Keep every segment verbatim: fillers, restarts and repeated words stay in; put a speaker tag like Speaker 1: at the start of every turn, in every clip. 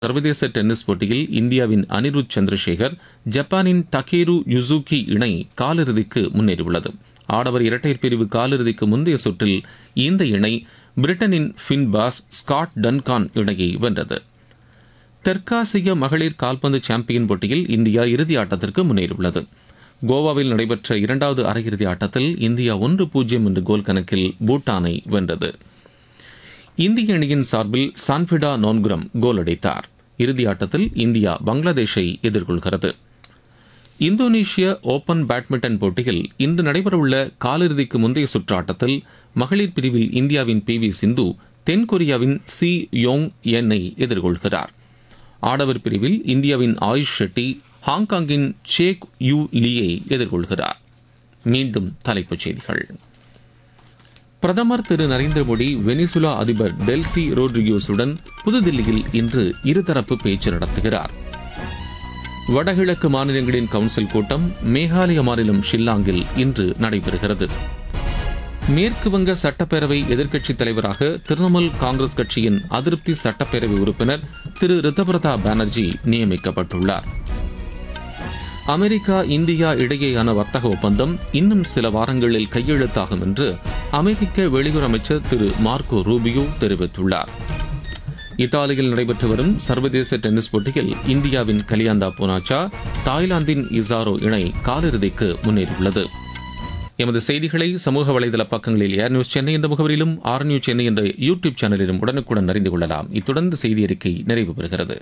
Speaker 1: சர்வதேச டென்னிஸ் போட்டியில் இந்தியாவின் அனிருத் சந்திரசேகர் ஜப்பானின் டகேரு யுசுகி இணை காலிறுதிக்கு முன்னேறியுள்ளது. ஆடவர் இரட்டையர் பிரிவு காலிறுதிக்கு முந்தைய சுற்றில் இந்த இணை பிரிட்டனின் ஃபின்பாஸ் ஸ்காட் டன்கான் இணையை வென்றது. தெற்காசிய மகளிர் கால்பந்து சாம்பியன் போட்டியில் இந்தியா இறுதி ஆட்டத்திற்கு முன்னேறியுள்ளது. கோவாவில் நடைபெற்ற இரண்டாவது அரையிறுதி ஆட்டத்தில் இந்தியா ஒன்று பூஜ்ஜியம் என்ற கோல் கணக்கில் பூட்டானை வென்றது. இந்திய அணியின் சார்பில் சான்ஃபிடா நோன்குரம் கோல் அடித்தார். இறுதி ஆட்டத்தில் இந்தியா பங்களாதேஷை எதிர்கொள்கிறது. இந்தோனேஷிய ஓபன் பேட்மிண்டன் போட்டியில் இன்று நடைபெறவுள்ள காலிறுதிக்கு முந்தைய சுற்று ஆட்டத்தில் மகளிர் பிரிவில் இந்தியாவின் பி வி சிந்து தென்கொரியாவின் சி யோங் என்னை எதிர்கொள்கிறார். ஆடவர் பிரிவில் இந்தியாவின் ஆயுஷ் ஷெட்டி ஹாங்காங்கின் சேக் யூ லீயை எதிர்கொள்கிறார். மீண்டும் தலைப்புச் செய்திகள். பிரதமர் திரு நரேந்திர மோடி வெனிசுலா அதிபர் டெல்சி ரோட்ரிகோஸுடன் புதுதில்லியில் இன்று இருதரப்பு பேச்சு நடத்துகிறார். வடகிழக்கு மாநிலங்களின் கவுன்சில் கூட்டம் மேகாலய மாநிலம் ஷில்லாங்கில் இன்று நடைபெறுகிறது. மேற்குவங்க சட்டப்பேரவை எதிர்க்கட்சித் தலைவராக திரிணாமுல் காங்கிரஸ் கட்சியின் அதிருப்தி சட்டப்பேரவை உறுப்பினர் திரு ரித்தபிரதா பானர்ஜி நியமிக்கப்பட்டுள்ளார். அமெரிக்கா இந்தியா இடையேயான வர்த்தக ஒப்பந்தம் இன்னும் சில வாரங்களில் கையெழுத்தாகும் என்று அமெரிக்க வெளியுறவு அமைச்சர் திரு மார்க்கோ ரூபியோ தெரிவித்துள்ளார். இத்தாலியில் நடைபெற்று வரும் சர்வதேச டென்னிஸ் போட்டியில் இந்தியாவின் கலியாந்தா பூனாச்சா தாய்லாந்தின் இசாரோ இணை காலிறுதிக்கு முன்னேறியுள்ளது. எமது செய்திகளை சமூக வலைதள பக்கங்களில் ஏர் நியூஸ் சென்னை என்ற முகவரியிலும் ஆர் நியூஸ் சென்னை என்ற யூடியூப் சேனலிலும் உடனுக்குடன் அறிந்து கொள்ளலாம். இத்துடன் செய்தி அறிக்கை நிறைவு பெறுகிறது.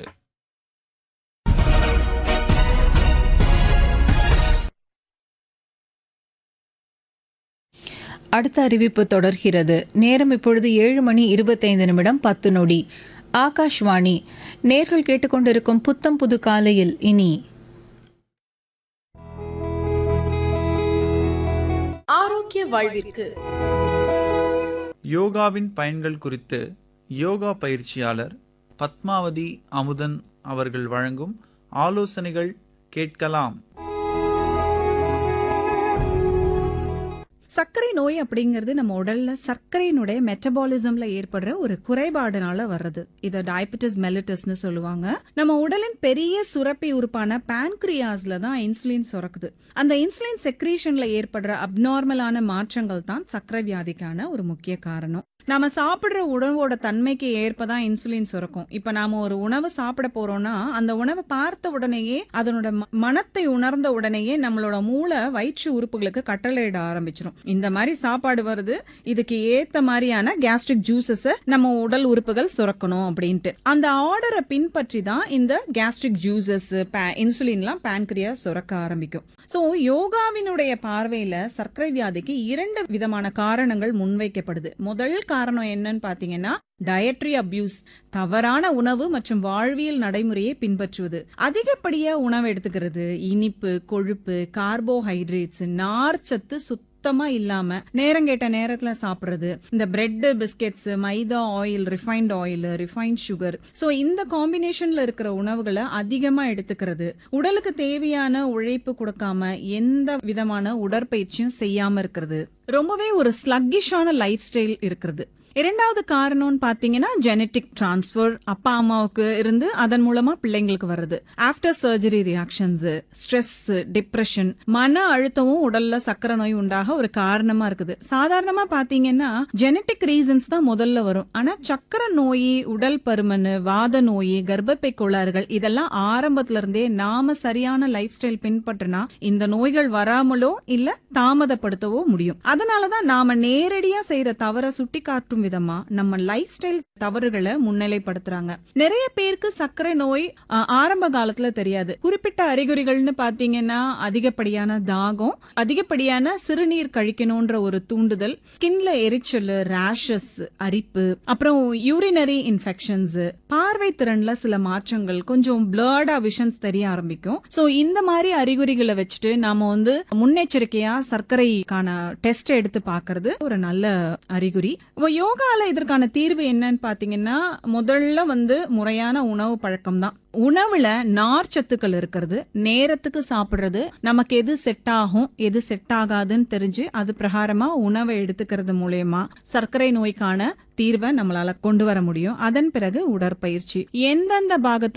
Speaker 2: அடுத்த அறிவிப்பு தொடர்கிறது. நேரம் இப்பொழுது ஏழு மணி இருபத்தைந்து நிமிடம் பத்து நொடி. ஆகாஷ்வாணி. நேர்கள் கேட்டுக்கொண்டிருக்கும் புத்தம் புது காலையில் இனி
Speaker 3: ஆரோக்கிய வாழ்விற்கு
Speaker 4: யோகாவின் பயன்கள் குறித்து யோகா பயிற்சியாளர் பத்மாவதி அமுதன் அவர்கள் வழங்கும் ஆலோசனைகள் கேட்கலாம்.
Speaker 5: சர்க்கரை நோய் அப்படிங்கிறது நம்ம உடல்ல சர்க்கரையினுடைய மெட்டபாலிசம்ல ஏற்படுற ஒரு குறைபாடுனால வர்றது. இதை டயபெட்டிஸ் மெலிட்டஸ்னு சொல்லுவாங்க. நம்ம உடலின் பெரிய சுரப்பி உறுப்பான பான்கிரியாஸ்ல தான் இன்சுலின் சுரக்குது. அந்த இன்சுலின் செக்ரீஷன்ல ஏற்படுற அப்நார்மலான மாற்றங்கள் தான் சர்க்கரை வியாதிக்கான ஒரு முக்கிய காரணம். நாம சாப்பிடுற உணவோட தன்மைக்கு ஏற்பதான் இன்சுலின் சுரக்கும். இப்ப நாம ஒரு உணவு சாப்பிட போறோம்னா அந்த உணவை பார்த்த உடனேயே அதனோட மனத்தை உணர்ந்த உடனேயே நம்மளோட மூளை வயிற்று உறுப்புகளுக்கு கட்டளையிட ஆரம்பிச்சிடும். இந்த மாதிரி சாப்பாடு வருது, இதுக்கு ஏத்த மாதிரியான கேஸ்ட்ரிக் ஜூசஸ் நம்ம உடல் உறுப்புகள் சுரக்கணும் அப்படின்ட்டு அந்த ஆர்டரை பின்பற்றி தான் இந்த கேஸ்ட்ரிக் ஜூசஸ் இன்சுலின்லாம் பான்கிரியா சுரக்க ஆரம்பிக்கும். சோ யோகாவினுடைய பார்வையில சர்க்கரை வியாதிக்கு இரண்டு விதமான காரணங்கள் முன்வைக்கப்படுது. முதல் காரணம் என்னன்னு பாத்தீங்கன்னா டயட்ரி அபியூஸ், தவறான உணவு மற்றும் வாழ்வியல் நடைமுறையை பின்பற்றுவது. அதிகப்படியா உணவு எடுத்துக்கிறது, இனிப்பு, கொழுப்பு, கார்போஹைட்ரேட்ஸ், நார்ச்சத்து சுத்தமா இல்லாம நேரங்கேட்ட நேரத்துல சாப்பிடுறது, இந்த பிரெட், பிஸ்கெட்ஸ், மைதா, oil, refined oil, refined sugar, so இந்த காம்பினேஷன்ல இருக்கிற உணவுகளை அதிகமா எடுத்துக்கிறது, உடலுக்கு தேவையான உழைப்பு கொடுக்காம எந்த விதமான உடற்பயிற்சியும் செய்யாம இருக்கிறது, ரொம்பவே ஒரு ஸ்லக்கிஷான லைஃப் ஸ்டைல் இருக்கிறது. இரண்டாவது காரணம்னு பாத்தீங்கன்னா ஜெனட்டிக் டிரான்ஸ்பர், அப்பா அம்மாவுக்கு இருந்து அதன் மூலமா பிள்ளைங்களுக்கு வருது. After surgery reactions, stress, depression, மன அழுத்தமும் உடல்ல சக்கரை நோய் உண்டாக ஒரு காரணமா இருக்குது. சாதாரணமா பாத்தீங்கன்னா ஜெனட்டிக் ரீசன்ஸ் தான் முதல்ல வரும். ஆனா சக்கரை நோய், உடல் பருமன், வாத நோய், கர்ப்பப்பை கோளாறுகள் இதெல்லாம் ஆரம்பத்துல இருந்தே நாம சரியான லைஃப் ஸ்டைல் பின்பற்றினா இந்த நோய்கள் வராமலோ இல்ல தாமதப்படுத்தவோ முடியும். அதனாலதான் நாம நேரடியா செய்யற தவற சுட்டி காட்டும் விதமா நம்ம லைஃப் ஸ்டைல் தவறுகளை முன்னிலைப்படுத்துறாங்க. நிறைய பேருக்கு சர்க்கரை நோய் ஆரம்ப காலத்துல தெரியாது. குறிப்பிட்ட அறிகுறிகள்னு பாத்தீங்கன்னா அதிகப்படியான தாகம், அதிகப்படியான சிறுநீர் கழிக்கணும்ன்ற ஒரு தூண்டுதல், ஸ்கின்ல எரிச்சல், ரேஷஸ், அரிப்பு, அப்புறம் யூரினரி இன்ஃபெக்ஷன்ஸ், பார்வை திறன்ல சில மாற்றங்கள், கொஞ்சம் பிளர்டா விஷன்ஸ் தெரிய ஆரம்பிக்கும். சோ இந்த மாதிரி அறிகுறிகளை வச்சுட்டு நாம வந்து முன்னெச்சரிக்கையா சர்க்கரைக்கான டெஸ்ட் எடுத்து பாக்குறது ஒரு நல்ல அறிகுறி. யோகால இதற்கான தீர்வு என்னன்னு பாத்தீங்கன்னா முதல்ல வந்து முறையான உணவு பழக்கம் தான். உணவுல நார் சத்துக்கள் இருக்கிறது, நேரத்துக்கு சாப்பிடுறது, நமக்கு எது செட் ஆகும் எது செட் ஆகாதுன்னு தெரிஞ்சு அது பிரகாரமா உணவை எடுத்துக்கிறது மூலமா சர்க்கரை நோய்க்கான தீர்வை நம்மளால கொண்டு வர முடியும். அதன் பிறகு உடற்பயிற்சி, எந்தெந்த பாகத்துல